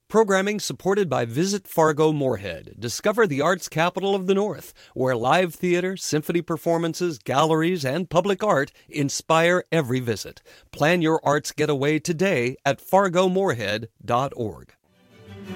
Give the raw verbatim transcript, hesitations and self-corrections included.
Programming supported by Visit Fargo Moorhead. Discover the arts capital of the North, where live theater, symphony performances, galleries, and public art inspire every visit. Plan your arts getaway today at fargo moorhead dot org.